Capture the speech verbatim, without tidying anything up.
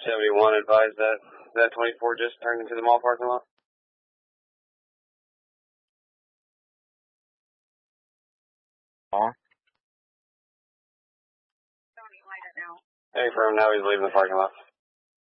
seventy-one advised that that twenty-four just turned into the mall parking lot. Huh? Hey, from now he's leaving the parking lot.